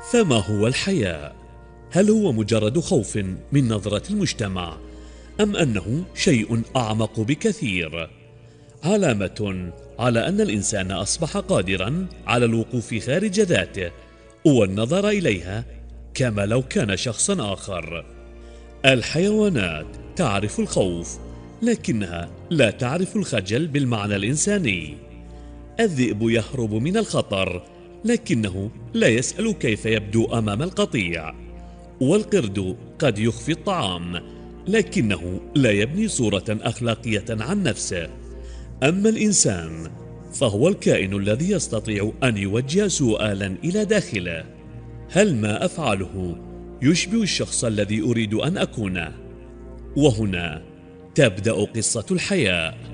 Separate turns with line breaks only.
فما هو الحياء؟ هل هو مجرد خوف من نظرة المجتمع، أم أنه شيء أعمق بكثير؟ علامة على أن الإنسان أصبح قادرا على الوقوف خارج ذاته والنظر إليها كما لو كان شخصا آخر. الحيوانات تعرف الخوف، لكنها لا تعرف الخجل بالمعنى الإنساني. الذئب يهرب من الخطر، لكنه لا يسأل كيف يبدو أمام القطيع. والقرد قد يخفي الطعام، لكنه لا يبني صورة أخلاقية عن نفسه. أما الإنسان فهو الكائن الذي يستطيع أن يوجه سؤالا إلى داخله: هل ما أفعله يشبه الشخص الذي أريد أن أكونه؟ وهنا تبدأ قصة الحياة.